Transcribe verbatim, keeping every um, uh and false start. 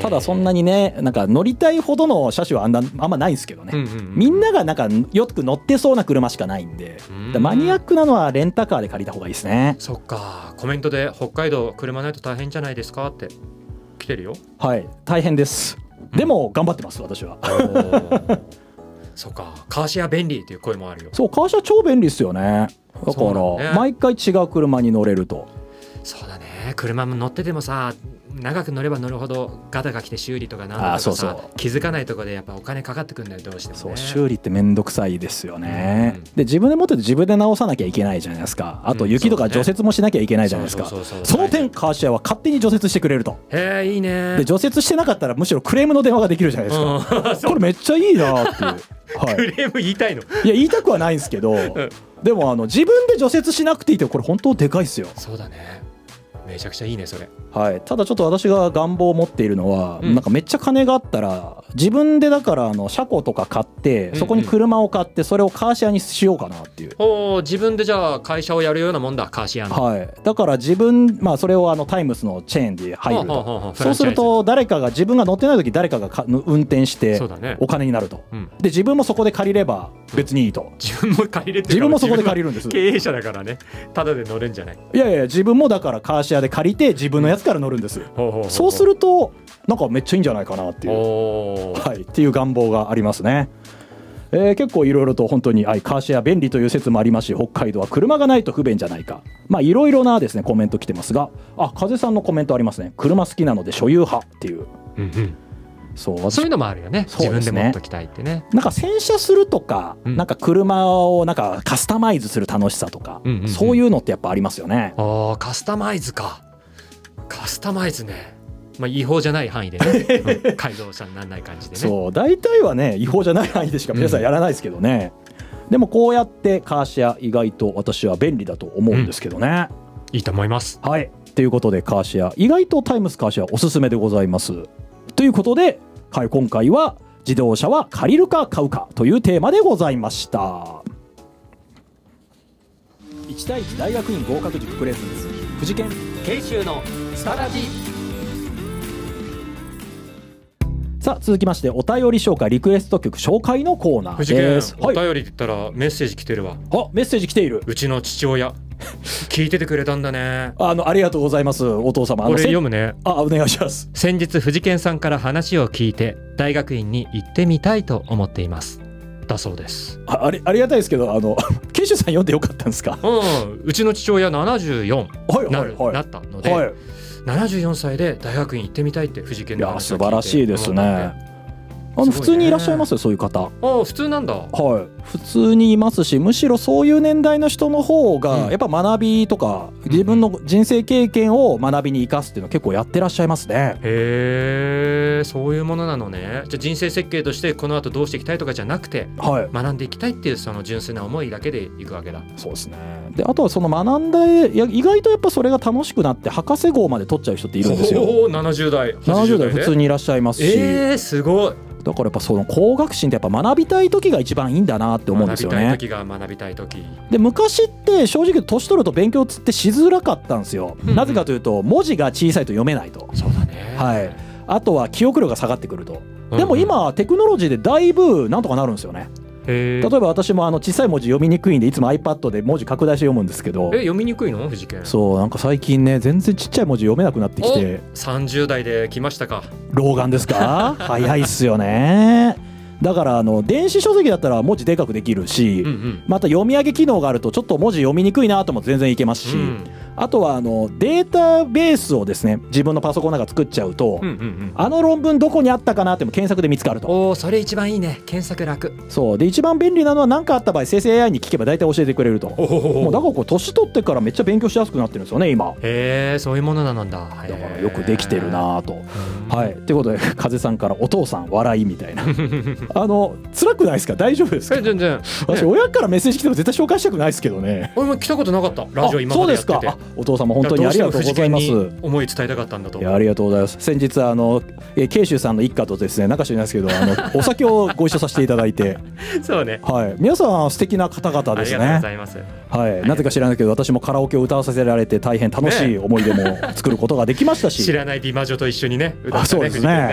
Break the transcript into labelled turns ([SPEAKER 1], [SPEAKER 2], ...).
[SPEAKER 1] ただそんなにねなんか乗りたいほどの車種はあんなあんまないんですけどね、うんうんうん、みんながなんかよく乗ってそうな車しかないんで、んマニアックなのはレンタカーで借りた方がいいですね。
[SPEAKER 2] そっか、コメントで北海道車ないと大変じゃないですかって来てるよ。
[SPEAKER 1] はい大変です、うん、でも頑張ってます私は
[SPEAKER 2] そうか、カーシェア便利っていう声もあるよ。
[SPEAKER 1] そうカーシェア超便利ですよね。だから、ね、毎回違う車に乗れると。
[SPEAKER 2] そうだね、車も乗っててもさ長く乗れば乗るほどガタが来て修理とかなんだとかさ、そうそう気づかないところでやっぱお金かかってくるんだよどうしてもね。
[SPEAKER 1] そう修理ってめんどくさいですよね、うん、で自分で持ってて自分で直さなきゃいけないじゃないですか。あと雪とか除雪もしなきゃいけないじゃないですか。その点カーシェアは勝手に除雪してくれると。
[SPEAKER 2] へえいいね。
[SPEAKER 1] で除雪してなかったらむしろクレームの電話ができるじゃないですか、うん、これめっちゃいいなっていう、
[SPEAKER 2] はい、クレーム言いたいの？い
[SPEAKER 1] や言いたくはないんですけど、うん、でもあの自分で除雪しなくていいってこれ本当でかいっすよ。
[SPEAKER 2] そうだね、めちゃくちゃいいねそれ。
[SPEAKER 1] はい、ただちょっと私が願望を持っているのは、うん、なんかめっちゃ金があったら自分でだからあの車庫とか買ってそこに車を買ってそれをカーシェアにしようかなっていう、
[SPEAKER 2] うんうん、お自分でじゃあ会社をやるようなもんだカーシェアの。
[SPEAKER 1] はい、だから自分、まあ、それをあのタイムスのチェーンで入ると、そうすると誰かが自分が乗ってない時誰かがか運転してお金になると、ねうん、で自分もそこで借りれば別にいいと、うん、自分も借りれて自分もそこで借りるんです。
[SPEAKER 2] 経営者だからねただで乗れんじゃない。
[SPEAKER 1] いやいや自分もだからカーシェアで借りて自分のやつから乗るんです、うんそうするとなんかめっちゃいいんじゃないかなっていう、はい、っていう願望がありますね。えー、結構いろいろと本当に、はい、カーシェア便利という説もありますし北海道は車がないと不便じゃないか、まあいろいろなですねコメント来てますが、あ風さんのコメントありますね。車好きなので所有派っていう、うんうん、
[SPEAKER 2] そうそういうのもあるよね。自分で持っときたいってね。
[SPEAKER 1] なんか洗車するとか、うん、なんか車をなんかカスタマイズする楽しさとか、うんうんうん、そういうのってやっぱありますよね。
[SPEAKER 2] あカスタマイズか。カスタマイズね、まあ、違法じゃない範囲でね、うん、改造車にならない感じでね。
[SPEAKER 1] そう大体はね違法じゃない範囲でしか皆さんやらないですけどね、うん、でもこうやってカーシェア意外と私は便利だと思うんですけどね、
[SPEAKER 2] うん、いいと思います。
[SPEAKER 1] はいということでカーシェア意外とタイムスカーシェアおすすめでございますということで、はい、今回は自動車は借りるか買うかというテーマでございました。いち対いち大学院合格塾プレゼンツ富士研
[SPEAKER 2] 慶修のスタラジ。
[SPEAKER 1] さあ続きましてお便り紹介リクエスト曲紹介のコーナーです。
[SPEAKER 2] お便りって言ったらメッセージ来てるわ。
[SPEAKER 1] あメッセージ来ている。
[SPEAKER 2] うちの父親聞いててくれたんだね。
[SPEAKER 1] あのありがとうございますお父様。
[SPEAKER 2] これ読むね。
[SPEAKER 1] あお願いします。
[SPEAKER 2] 先日藤健さんから話を聞いて大学院に行ってみたいと思っていますだそうです。
[SPEAKER 1] あ, あ, りありがたいですけどあの慶州さん読んでよかったんですか？
[SPEAKER 2] うん、うちの父親ななじゅうよんなる、
[SPEAKER 1] はいはいはい、
[SPEAKER 2] なったので、
[SPEAKER 1] はい、
[SPEAKER 2] ななじゅうよんさいで大学院行ってみたいって藤健の話を聞いて。
[SPEAKER 1] いや素晴らしいですね。あの普通にいらっしゃいますよそういう方。
[SPEAKER 2] あ普通なんだ。
[SPEAKER 1] はい普通にいますしむしろそういう年代の人の方がやっぱ学びとか、うん、自分の人生経験を学びに生かすっていうの結構やってらっしゃいますね。
[SPEAKER 2] へえそういうものなのね。じゃあ人生設計としてこの後どうしていきたいとかじゃなくて、はい、学んでいきたいっていうその純粋な思いだけでいくわけだ。
[SPEAKER 1] そうですね。であとはその学んでいや意外とやっぱそれが楽しくなって博士号まで取っちゃう人っているんですよ。
[SPEAKER 2] おななじゅう代はちじゅう代で
[SPEAKER 1] ななじゅう代普通にいらっしゃいますし、
[SPEAKER 2] えー、すごい。
[SPEAKER 1] だからやっぱその高学心ってやっぱ学びたい時が一番いいんだなって思うんですよね。
[SPEAKER 2] 学びたい時が学びたい時
[SPEAKER 1] で昔って正直年取ると勉強ってしづらかったんですよ、うんうん、なぜかというと文字が小さいと読めないと。
[SPEAKER 2] そうだね、
[SPEAKER 1] はい、あとは記憶力が下がってくると、うんうん、でも今テクノロジーでだいぶなんとかなるんですよね。例えば私もあの小さい文字読みにくいんでいつも iPad で文字拡大して読むんですけど。
[SPEAKER 2] え読みにくいの藤健？
[SPEAKER 1] そうなんか最近ね全然ちっちゃい文字読めなくなってきて。
[SPEAKER 2] さんじゅう代で来ましたか。
[SPEAKER 1] 老眼ですか？早いっすよね。だからあの電子書籍だったら文字でかくできるし、うんうん、また読み上げ機能があるとちょっと文字読みにくいなとも全然いけますし、うん、あとはあのデータベースをですね自分のパソコンの中作っちゃうと、うんうんうん、あの論文どこにあったかなっても検索で見つかると。
[SPEAKER 2] おそれ一番いいね。検索楽。
[SPEAKER 1] そうで一番便利なのは何かあった場合生成 エーアイ に聞けば大体教えてくれると。もうだからこう年取ってからめっちゃ勉強しやすくなってるんですよね今。
[SPEAKER 2] へえそういうものなんだ。だか
[SPEAKER 1] らよくできてるなと。はいということで風さんからお父さん笑いみたいなあの辛くないですか？大丈夫ですか？
[SPEAKER 2] 全然、ね、
[SPEAKER 1] 私親からメッセージ来ても絶対紹介したくないですけどね。
[SPEAKER 2] 俺も来たことなかったラジオ今までやってて。そうですか。
[SPEAKER 1] お父様本当にありがとうございます。
[SPEAKER 2] 思い伝えたかったんだと。
[SPEAKER 1] いやありがとうございます。先日あの慶州さんの一家とですねなんか知らないですけどあのお酒をご一緒させていただいて
[SPEAKER 2] そうね、
[SPEAKER 1] はい、皆さん素敵な方々ですね。
[SPEAKER 2] ありがとうございます。
[SPEAKER 1] はい、なぜか知らないけど私もカラオケを歌わさせられて大変楽しい思い出も作ることができましたし、
[SPEAKER 2] ね、知らない美魔女と一緒にね歌ってね。
[SPEAKER 1] あそうですね